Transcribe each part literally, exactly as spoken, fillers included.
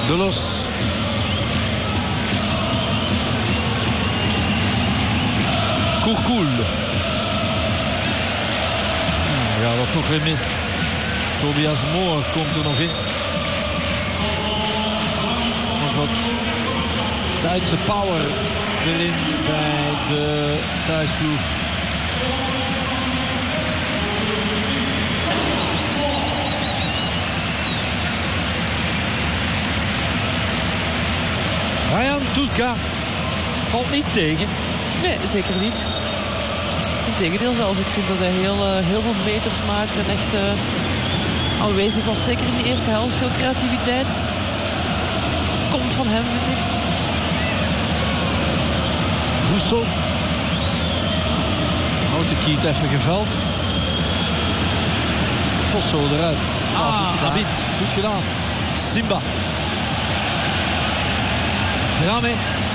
De Los. Kourkoul. Ja, dat toch weer mis. Tobias Moor komt er nog in. Nog wat Duitse power erin bij de thuisploeg. Ryan Toesga valt niet tegen. Nee, zeker niet. Integendeel zelfs. Ik vind dat hij heel, uh, heel veel meters maakt en echt uh, aanwezig was. Zeker in de eerste helft. Veel creativiteit. Komt van hem, vind ik. Rousseau. Houtenkiet even geveld. Fosso eruit. Ah, goed Abid. Goed gedaan. Simba. Dramé.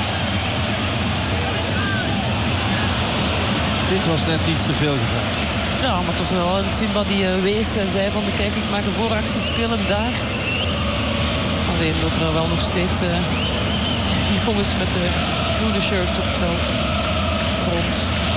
Dit was net iets te veel gevraagd. Ja, maar het was wel een Simba die uh, wees en zei van kijk, ik maak een vooractie spelen daar. Alleen lopen er wel nog steeds uh, jongens met de groene shirts op het veld rond.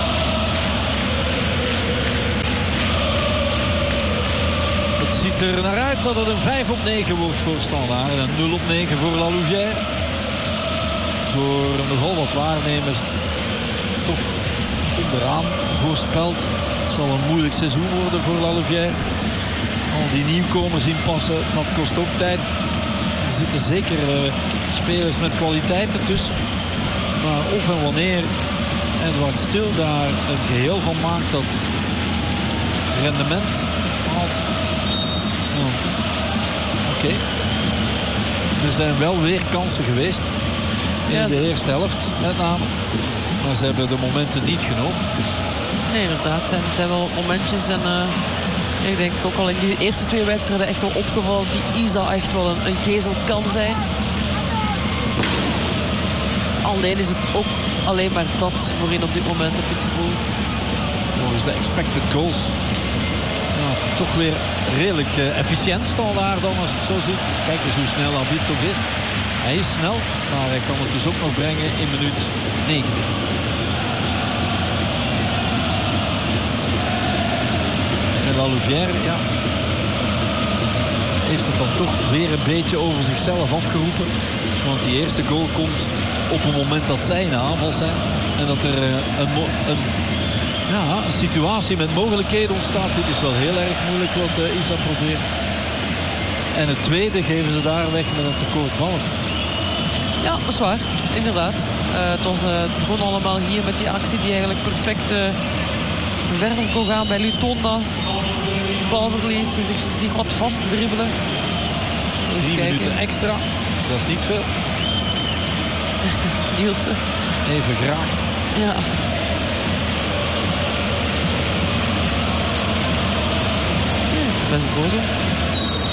Het ziet er naar uit dat het een vijf op negen wordt voor Standaard. En een nul op negen voor La Louvière. Door nogal wat waarnemers toch onderaan voorspeld. Het zal een moeilijk seizoen worden voor La Louvière. Al die nieuwkomers inpassen, dat kost ook tijd. Er zitten zeker uh, spelers met kwaliteiten tussen. Maar of en wanneer Edward Stil daar een geheel van maakt dat rendement haalt. Oké. Okay. Er zijn wel weer kansen geweest. In ja, de eerste helft met name. Maar ze hebben de momenten niet genomen. Nee, inderdaad. Het zijn, het zijn wel momentjes. En uh, ik denk ook al in die eerste twee wedstrijden echt wel opgevallen dat die Isa echt wel een, een gezel kan zijn. Alleen is het ook alleen maar dat voorin op dit moment, heb ik het gevoel. Volgens de expected goals. Ja, toch weer redelijk uh, efficiënt Standaard dan als je het zo ziet. Kijk eens hoe snel Abid toch is. Hij is snel, maar hij kan het dus ook nog brengen in minuut negentig. En La Louvière, ja, heeft het dan toch weer een beetje over zichzelf afgeroepen. Want die eerste goal komt op een moment dat zij in de aanval zijn. En dat er een, een, ja, een situatie met mogelijkheden ontstaat. Dit is wel heel erg moeilijk wat uh, Isa probeert. En het tweede geven ze daar weg met een tekort balletje. Ja, dat is waar. Inderdaad. Uh, het, was, uh, het begon allemaal hier met die actie die eigenlijk perfect uh, verder kon gaan bij Lutonda. Balverlies, zich, zich wat vast dribbelen. Eens Drie kijken. minuten extra. Dat is niet veel. Nielsen. Even geraakt. Ja. Ja, is het best boos op.